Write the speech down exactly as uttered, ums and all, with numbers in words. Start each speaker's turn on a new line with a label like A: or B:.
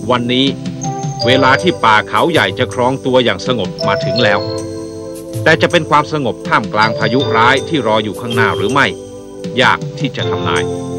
A: วันนี้เวลาที่ป่าเขาใหญ่จะครองตัวอย่างสงบมาถึงแล้วแต่จะเป็นความสงบท่ามกลางพายุร้ายที่รออยู่ข้างหน้าหรือไม่ยากที่จะทำนาย